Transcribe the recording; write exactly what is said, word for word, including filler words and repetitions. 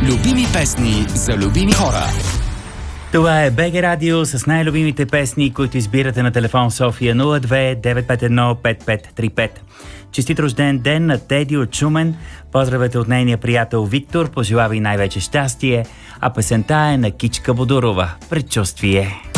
Любими песни за любими хора. Това е БГ Радио с най-любимите песни, които избирате на телефон София нула две девет пет едно пет пет три пет. Честит рожден ден на Теди от Шумен. Поздравете от нейния приятел Виктор. Пожелава и най-вече щастие. А песента е на Кичка Бодурова. Предчувствие.